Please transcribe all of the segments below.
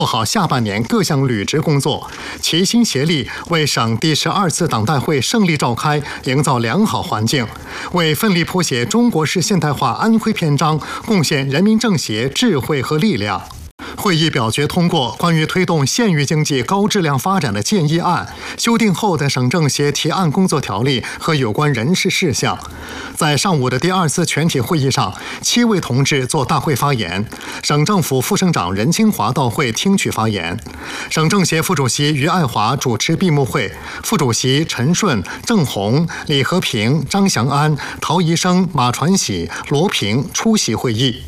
做好下半年各项履职工作，齐心协力为省第12次党代会胜利召开营造良好环境，为奋力谱写中国式现代化安徽篇章贡献人民政协智慧和力量。会议表决通过关于推动县域经济高质量发展的建议案、修订后的省政协提案工作条例和有关人事事项。在上午的第2次全体会议上，7位同志作大会发言，省政府副省长任清华到会听取发言，省政协副主席于爱华主持闭幕会，副主席陈顺、郑红、李和平、张祥安、陶宜生、马传喜、罗平出席会议。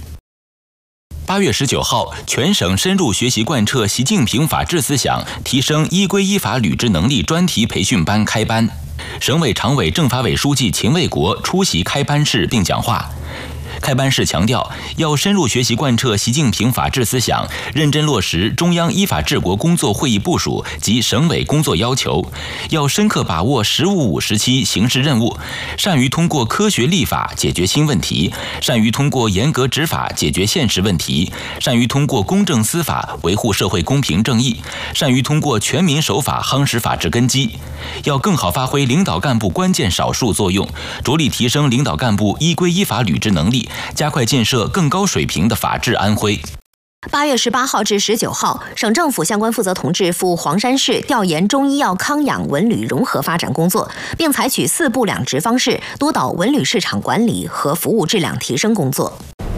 8月19号，全省深入学习贯彻习近平法治思想，提升依规依法履职能力专题培训班开班。省委常委、政法委书记秦卫国出席开班式并讲话。开班式强调，要深入学习贯彻习近平法治思想，认真落实中央依法治国工作会议部署及省委工作要求，要深刻把握“十五5时期形势任务，善于通过科学立法解决新问题，善于通过严格执法解决现实问题，善于通过公正司法维护社会公平正义，善于通过全民守法夯实法治根基。要更好发挥领导干部关键少数作用，着力提升领导干部依规依法履职能力，加快建设更高水平的法治安徽。 8月18号至19号，省政府相关负责同志赴黄山市调研中医药康养文旅融合发展工作，并采取4部2职方式督导文旅市场管理和服务质量提升工作。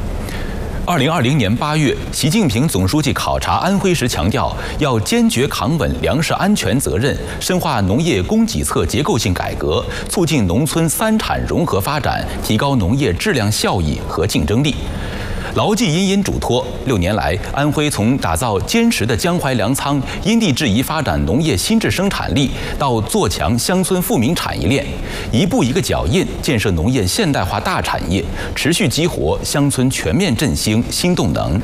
2020年8月，习近平总书记考察安徽时强调，要坚决扛稳粮食安全责任，深化农业供给侧结构性改革，促进农村3产融合发展，提高农业质量效益和竞争力。牢记殷殷嘱托，6年来，安徽从打造坚实的江淮粮仓，因地制宜发展农业新质生产力，到做强乡村富民产业链，一步一个脚印建设农业现代化大产业，持续激活乡村全面振兴新动能。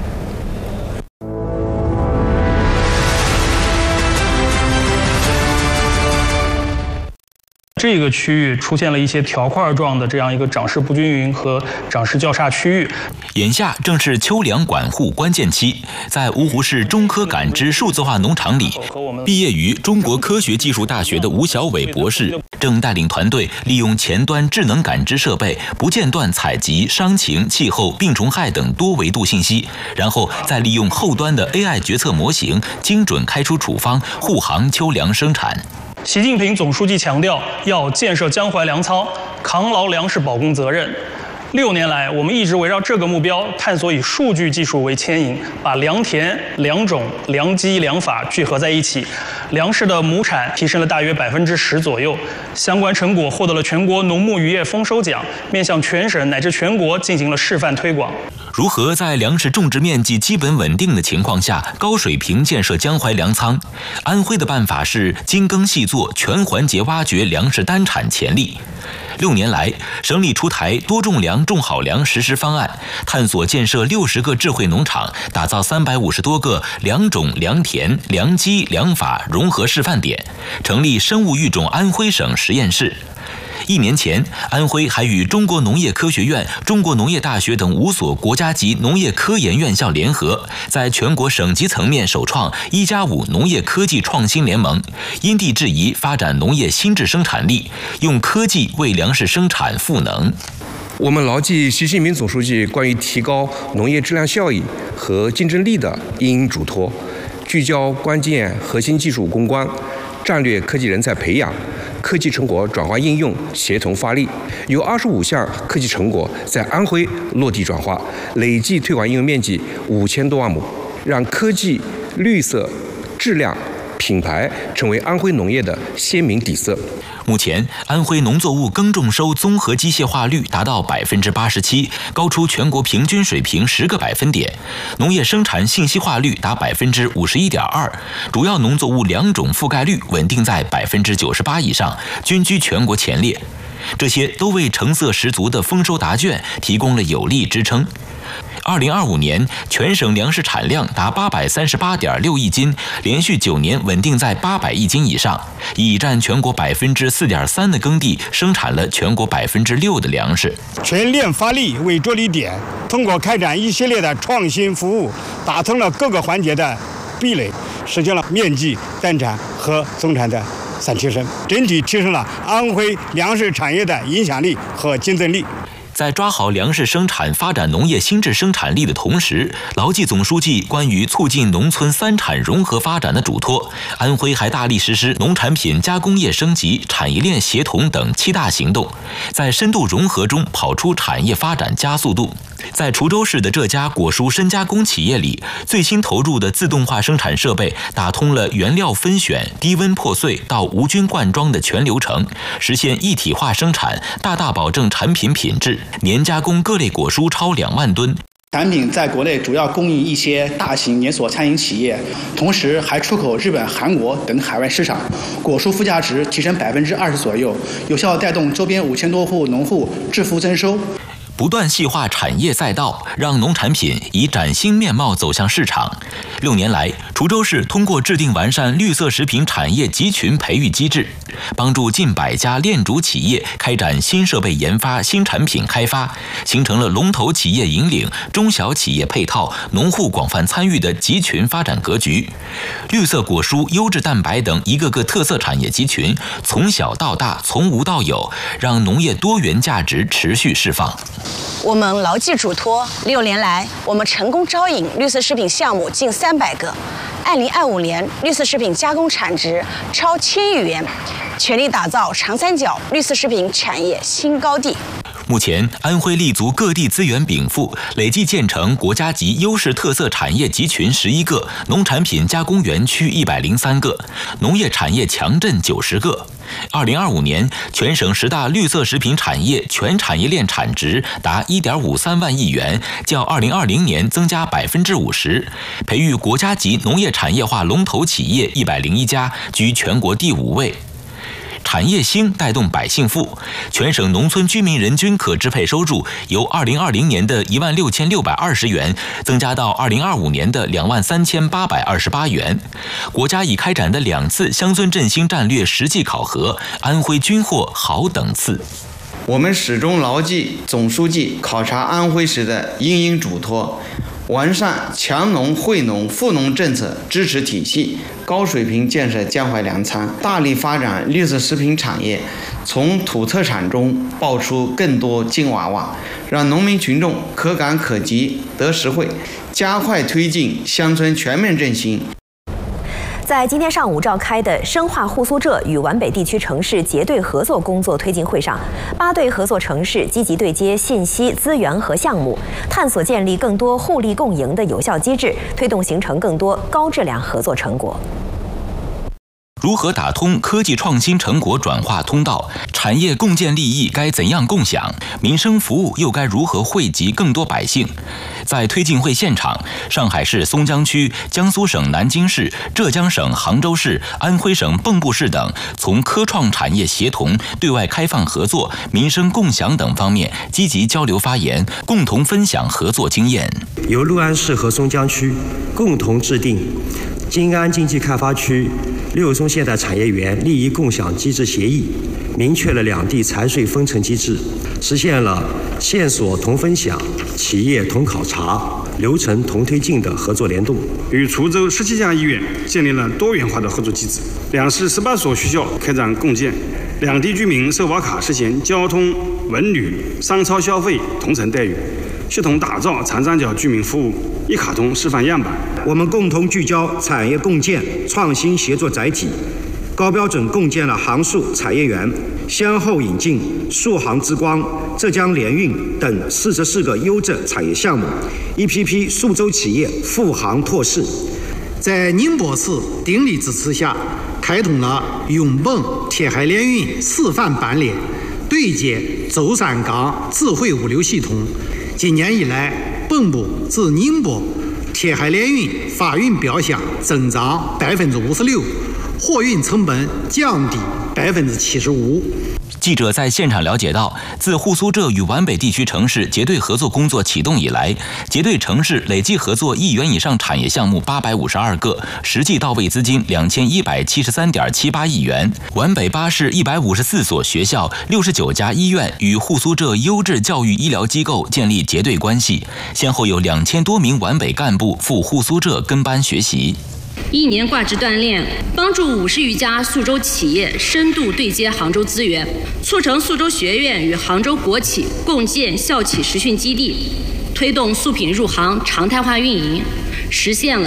这个区域出现了一些条块状的这样一个长势不均匀和长势较差区域。 眼下正是秋粮管护关键期，在芜湖市中科感知数字化农场里，毕业于中国科学技术大学的吴小伟博士正带领团队利用前端智能感知设备，不间断采集伤情、气候、病虫害等多维度信息，然后再利用后端的 AI 决策模型，精准开出处方，护航秋粮生产。 习近平总书记强调，要建设江淮粮仓，扛牢粮食保供责任。6年来，我们一直围绕这个目标，探索以数据技术为牵引，把良田、良种、良机、良法聚合在一起，粮食的亩产提升了大约10%左右。相关成果获得了全国农牧渔业丰收奖，面向全省乃至全国进行了示范推广。 如何在粮食种植面积基本稳定的情况下，高水平建设江淮粮仓？安徽的办法是精耕细作，全环节挖掘粮食单产潜力。6年来，省里出台多种粮、种好粮实施方案，探索建设60个智慧农场，打造350多个良种、良田、良机、良法融合示范点，成立生物育种安徽省实验室。1年前，安徽还与中国农业科学院、中国农业大学等5所国家级农业科研院校联合，在全国省级层面首创1+5农业科技创新联盟，因地制宜发展农业新质生产力，用科技为粮食生产赋能。 我们牢记习近平总书记关于提高农业质量效益和竞争力的殷殷嘱托，聚焦关键核心技术攻关、战略科技人才培养、科技成果转化应用协同发力，有25项科技成果在安徽落地转化，累计推广应用面积5000多万亩，让科技、绿色、质量、品牌成为安徽农业的鲜明底色。 目前，安徽农作物耕种收综合机械化率达到87%，高出全国平均水平10个百分点；农业生产信息化率达51.2%，主要农作物良种覆盖率稳定在98%以上，均居全国前列。这些都为成色十足的丰收答卷提供了有力支撑。2025年，全省粮食产量达838.6亿斤，连续9年稳定在800亿斤以上，已占全国4.3%的耕地生产了全国6%的粮食。 全链发力为着力点，通过开展一系列的创新服务，打通了各个环节的壁垒，实现了面积、单产和总产的3提升，整体提升了安徽粮食产业的影响力和竞争力。 在抓好粮食生产、发展农业新质生产力的同时，牢记总书记关于促进农村3产融合发展的嘱托，安徽还大力实施农产品加工业升级、产业链协同等7大行动，在深度融合中跑出产业发展加速度。在滁州市的这家果蔬深加工企业里，最新投入的自动化生产设备打通了原料分选、低温破碎到无菌灌装的全流程，实现一体化生产，大大保证产品品质。年加工各类果蔬超2万吨。 产品在国内主要供应一些大型连锁餐饮企业，同时还出口日本、韩国等海外市场，果蔬附加值提升20%左右，有效带动周边5000多户农户致富增收。 不断细化产业赛道，让农产品以崭新面貌走向市场。6年来，滁州市通过制定完善绿色食品产业集群培育机制，帮助近100家链主企业开展新设备研发、新产品开发，形成了龙头企业引领、中小企业配套、农户广泛参与的集群发展格局。绿色果蔬、优质蛋白等一个个特色产业集群，从小到大，从无到有，让农业多元价值持续释放。 我们牢记嘱托，6年来，我们成功招引绿色食品项目近300个，2025年绿色食品加工产值超1000亿元，全力打造长三角绿色食品产业新高地。 目前，安徽立足各地资源禀赋，累计建成国家级优势特色产业集群11个，农产品加工园区103个，农业产业强镇90个。2025年，全省10大绿色食品产业全产业链产值达1.53万亿元，较2020年增加50%，培育国家级农业产业化龙头企业101家，居全国第5位。产业兴带动百姓富，全省农村居民人均可支配收入由2020年的16620元增加到2025年的23828元。国家已开展的2次乡村振兴战略实际考核，安徽均获好等次。 我们始终牢记总书记考察安徽时的殷嘱托，完善强农惠农富农政策支持体系，高水平建设江淮粮仓，大力发展绿色食品产业，从土特产中爆出更多金娃娃，让农民群众可感可及得实惠，加快推进乡村全面振兴。 在今天上午召开的深化沪苏浙与皖北地区城市结对合作工作推进会上，8对合作城市积极对接信息、资源和项目，探索建立更多互利共赢的有效机制，推动形成更多高质量合作成果。 如何打通科技创新成果转化通道？产业共建利益该怎样共享？民生服务又该如何惠及更多百姓？在推进会现场，上海市松江区、江苏省南京市、浙江省杭州市、安徽省蚌埠市等，从科创产业协同、对外开放合作、民生共享等方面积极交流发言，共同分享合作经验。 由六安市和松江区共同制定金安经济开发区六松现代产业园利益共享机制协议，明确了两地财税分成机制，实现了线索同分享、企业同考察、流程同推进的合作联动。 与滁州17家医院建立了多元化的合作机制，两市18所学校开展共建，两地居民社保卡实现交通、文旅、商超消费同城待遇，系统打造长三角居民服务一卡通示范样板。 我们共同聚焦产业共建创新协作载体，高标准共建了杭数产业园，先后引进数杭之光、浙江联运等44个优质产业项目，一批批苏州企业赴杭拓市。 在宁波市鼎力支持下，开通了永蚌铁海联运示范班列，对接舟山港智慧物流系统。今年以来，蚌埠至宁波铁海联运发运标项增长56%，货运成本降低75%。 记者在现场了解到，自沪苏浙与皖北地区城市结对合作工作启动以来，结对城市累计合作1亿元以上产业项目852个，实际到位资金2173.78亿元。皖北8市154所学校、69家医院与沪苏浙优质教育医疗机构建立结对关系，先后有2000多名皖北干部赴沪苏浙跟班学习。 1年挂职锻炼，帮助50余家宿州企业深度对接杭州资源，促成宿州学院与杭州国企共建校企实训基地，推动素品入行常态化运营，实现了